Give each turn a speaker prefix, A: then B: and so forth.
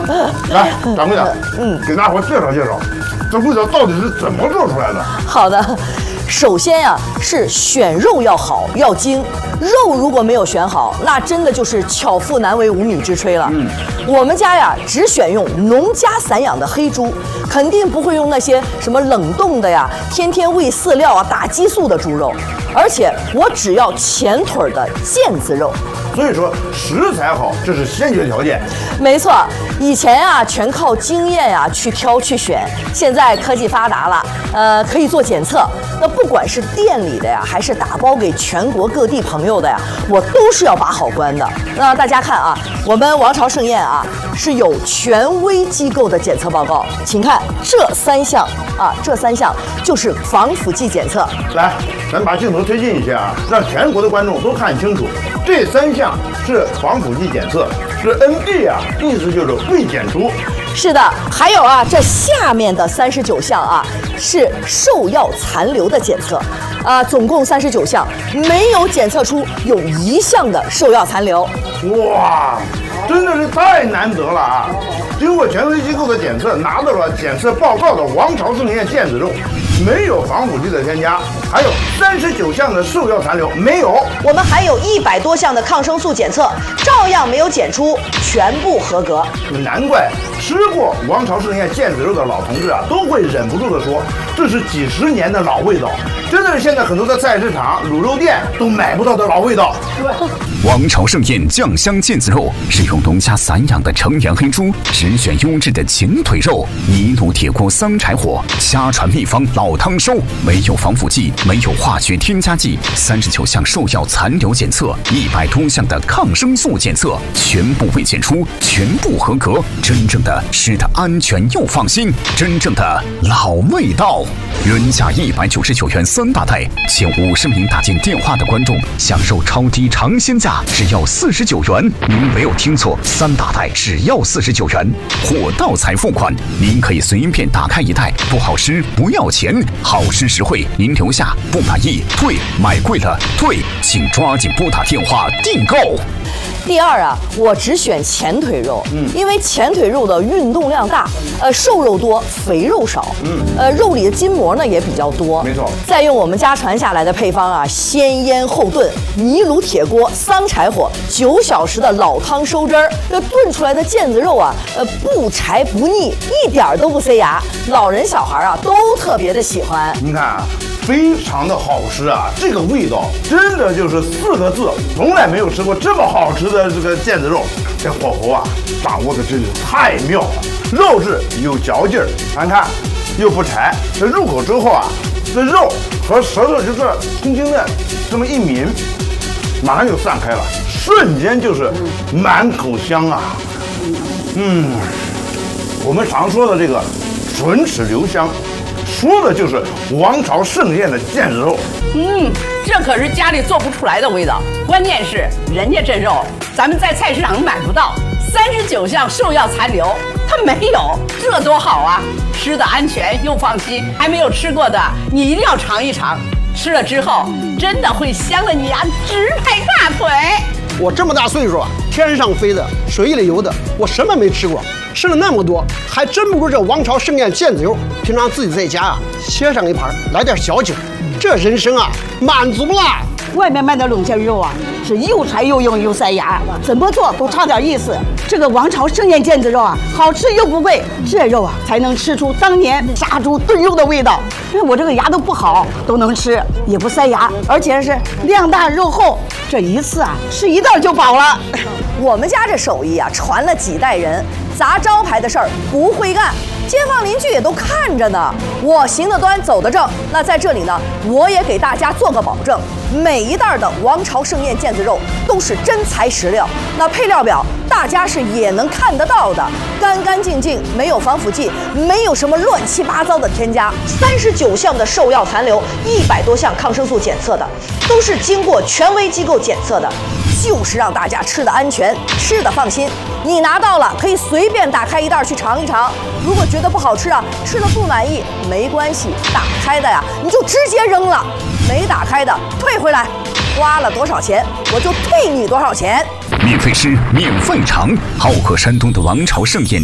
A: 来，掌柜的，给大伙介绍介绍，这味道到底是怎么做出来的？
B: 好的。首先呀，是选肉要好要精，肉如果没有选好，那真的就是巧妇难为无米之炊了。我们家呀只选用农家散养的黑猪，肯定不会用那些什么冷冻的呀，天天喂饲料啊、打激素的猪肉，而且我只要前腿的腱子肉。
A: 所以说食材好，这是先决条件。
B: 没错，以前啊全靠经验呀去挑去选，现在科技发达了，可以做检测。那不管是店里的呀，还是打包给全国各地朋友的呀，我都是要把好关的。那大家看啊，我们王朝盛宴啊是有权威机构的检测报告，请看这3项啊，这3项就是防腐剂检测。
A: 来，咱把镜头推进一些啊，让全国的观众都看清楚。这3项是防腐剂检测，是 NG 啊，意思就是未检出。
B: 是的，还有啊，这下面的39项啊是兽药残留的检测，总共39项，没有检测出有1项的兽药残留。
A: 哇，真的是太难得了啊！经过权威机构的检测，拿到了检测报告的王朝盛宴腱子肉，没有防腐剂的添加，还有39项的兽药残留没有。
B: 我们还有100多项的抗生素检测，照样没有检出，全部合格。
A: 难怪吃过王朝盛宴腱子肉的老同志啊，都会忍不住的说，这是几10年的老味道，真的是现在很多的菜市场、卤肉店都买不到的老味道。
C: 王朝盛宴酱香腱子肉是用农家散养的成源黑猪，只选优质的前腿肉，泥炉铁锅桑柴火，家传秘方老汤收，没有防腐剂，没有化学添加剂，39项兽药残留检测，100多项的抗生素检测，全部未检出，全部合格。真正的吃的安全又放心，真正的老味道。原价199元3大袋，前50名打进电话的观众享受超低尝鲜价，只要49元。您没有听错，3大袋只要49元，货到才付款。您可以随便打开1袋，不好吃不要钱，好吃实惠。您留下，不满意退，买贵了退，请抓紧拨打电话订购。
B: 第二啊，我只选前腿肉，因为前腿肉的运动量大，瘦肉多，肥肉少，肉里的筋膜呢也比较多，
A: 没错。
B: 再用我们家传下来的配方啊，先腌后炖，泥炉铁锅桑柴火，9小时的老汤收汁儿，这炖出来的腱子肉啊，不柴不腻，一点都不塞牙，老人小孩啊都特别的喜欢。
A: 您看啊，非常的好吃啊，这个味道真的就是4个字，从来没有吃过这么好吃的这个腱子肉。这火候啊掌握的真是太妙了，肉质有嚼劲儿，咱看又不柴，这入口之后啊，这肉和舌头就是轻轻的这么一抿，马上就散开了，瞬间就是满口香啊。我们常说的这个唇齿留香，说的就是王朝盛宴的腱子肉。
D: 这可是家里做不出来的味道。关键是人家这肉咱们在菜市场买不到，39项兽药残留它没有，这多好啊！吃的安全又放心，还没有吃过的你一定要尝一尝，吃了之后真的会香的你啊直拍大腿。
E: 我这么大岁数啊，天上飞的，水里游的，我什么没吃过，吃了那么多，还真不如这王朝盛宴腱子肉。平常自己在家啊，切上一盘，来点小酒，这人生啊满足了。
F: 外面卖的冷馅肉啊，是又柴又硬又塞牙，怎么做都差点意思。这个王朝盛宴腱子肉啊，好吃又不贵，这肉啊才能吃出当年杀猪炖肉的味道。因为我这个牙都不好，都能吃，也不塞牙，而且是量大肉厚，这一次啊吃1袋就饱了。
B: 我们家这手艺啊，传了几代人，砸招牌的事儿不会干，街坊邻居也都看着呢。我行得端，走得正。那在这里呢，我也给大家做个保证，每一袋的王朝盛宴腱子肉都是真材实料。那配料表大家是也能看得到的，干干净净，没有防腐剂，没有什么乱七八糟的添加。39项的兽药残留，100多项抗生素检测的，都是经过权威机构检测的。就是让大家吃的安全，吃的放心。你拿到了，可以随便打开1袋去尝一尝。如果觉得不好吃啊，吃了不满意，没关系，打开的呀你就直接扔了，没打开的退回来，花了多少钱我就退你多少钱。
C: 免费吃，免费尝，好客山东的王朝盛宴